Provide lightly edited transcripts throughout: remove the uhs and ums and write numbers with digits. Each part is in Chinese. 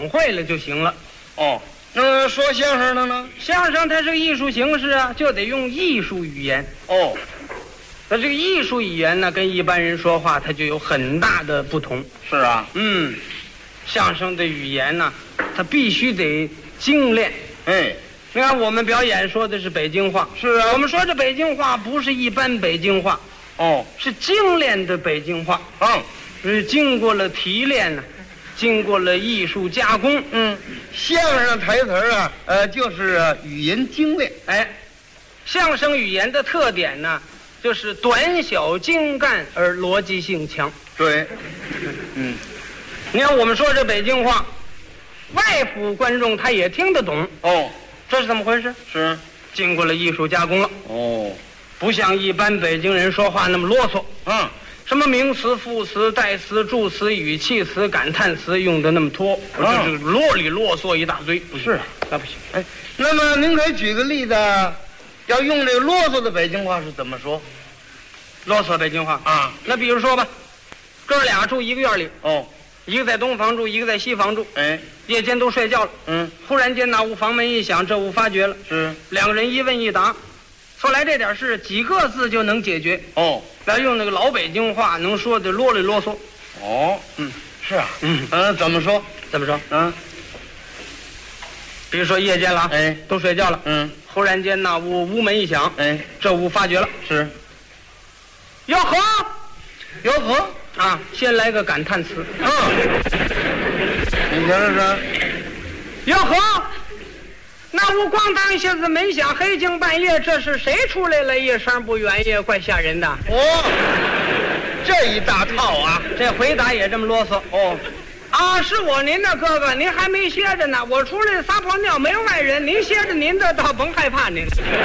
懂会了就行了。 哦，那说相声的呢？ 相声它是个艺术形式啊，就得用艺术语言。 哦， 那这个艺术语言呢，跟一般人说话它就有很大的不同。 是啊， 相声的语言呢，它必须得精炼。 哎， 你看我们表演说的是北京话， 是啊， 我们说这北京话不是一般北京话， 哦， 是精炼的北京话，是经过了提炼呢，经过了艺术加工。 相声的台词啊，就是语言精炼。 哎，相声语言的特点呢，就是短小精干而逻辑性强。 对， 你看我们说这北京话，外府观众他也听得懂。 哦， 这是怎么回事？ 是， 经过了艺术加工了。 哦， 不像一般北京人说话那么啰嗦。什么名词、副词、代词、助词、语气词、感叹词用的那么多，这是啰里啰嗦一大堆。 是， 那不行。 哎，那么您可以举个例子，要用这个啰嗦的北京话是怎么说？ 啰嗦北京话啊？ 那比如说吧，哥俩住一个院里，一个在东房住，一个在西房住。 哎， 夜间都睡觉了。忽然间那屋房门一响，这屋发觉了。 是， 两个人一问一答，说来这点事几个字就能解决。来用那个老北京话能说的啰里啰嗦。 是啊。怎么说？ 怎么说？比如说夜间了， 哎， 都睡觉了。忽然间那屋门一响， 哎， 这屋发觉了。 是， 吆喝， 吆喝啊！先来个感叹词。 你听着是， 吆喝。那屋咣当一下子门响，黑更半夜，这是谁出来了？一声不远也怪吓人的。 这一大套啊！ 这回答也这么啰嗦。是我您的哥哥，您还没歇着呢。我出来撒泡尿，没有外人，您歇着您的，倒甭害怕您。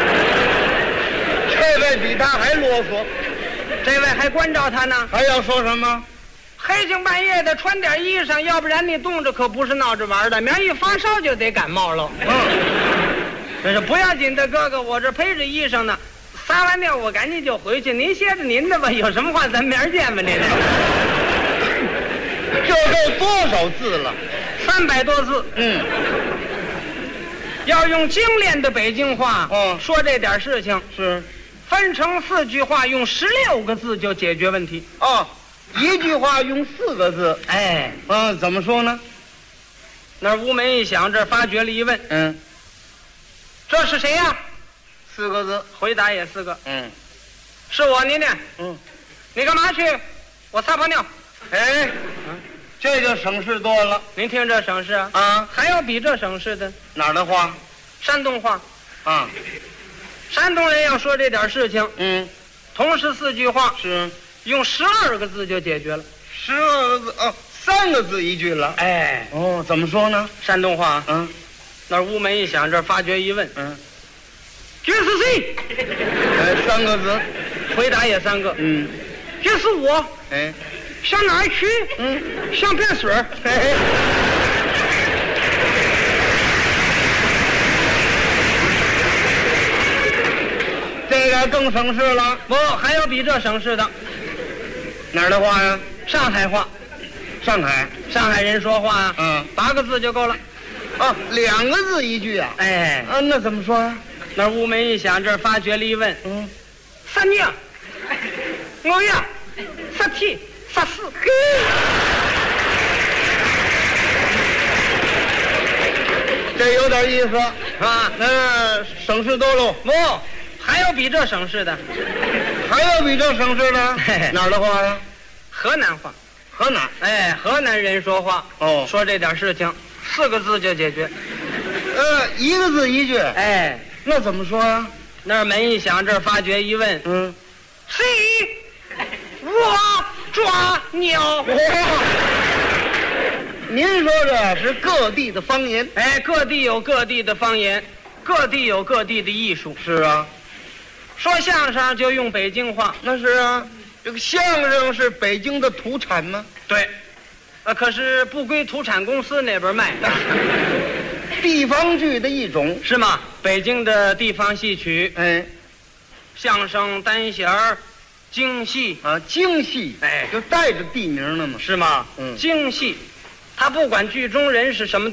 这位比他还啰嗦， 这位还关照他呢。 还要说什么？ 黑更半夜的穿点衣裳，要不然你冻着可不是闹着玩的，明儿一发烧就得感冒了。这是不要紧的，哥哥，我这陪着衣裳呢。撒完尿我赶紧就回去，您歇着您的吧。有什么话咱明儿见吧。您这够多少字了 ？300多字。要用精炼的北京话，说这点事情是分成4句话，用16个字就解决问题。 一句话用4个字。怎么说呢？ 那屋门一响，这发觉了一问，这是谁呀 ？4个字， 回答也4个。 是我您呢。你干嘛去？我撒泡尿。 这就省事多了。 您听这省事啊？还有比这省事的？ 哪儿的话？ 山东话。山东人要说这点事情，同时4句话， 是用12个字就解决了。 12个字，3个字一句了。怎么说呢？ 山东话。那屋门一响，这发觉一问，这是谁 ？3个字， 回答也3个。这是我。上哪儿去？上便水。 这个更省事了。 不，还有比这省事的。 哪儿的话呀？ 上海话。 上海人说话8个字就够了。 2个字一句啊？那怎么说呀？ 那屋门一响，这发觉了一问，撒尿，我呀，撒屁，撒屎。 这有点意思啊。那省事多喽。 不，还有比这省事的。 还有比这省事的？哪儿的话呀？ 河南话。 河南。 河南人说话。说这点事情4个字就解决。 1个字一句。那怎么说呀？ 那门一响，这发觉一问，谁？我抓鸟。 您说这是各地的方言？ 各地有各地的方言，各地有各地的艺术。 是啊， 说相声就用北京话。 那是啊，这个相声是北京的土产吗？ 对，可是不归土产公司那边卖。 地方剧的一种是吗？北京的地方戏曲，相声、单弦儿、京戏京戏，就带着地名了嘛， 是吗？京戏，他不管剧中人是什么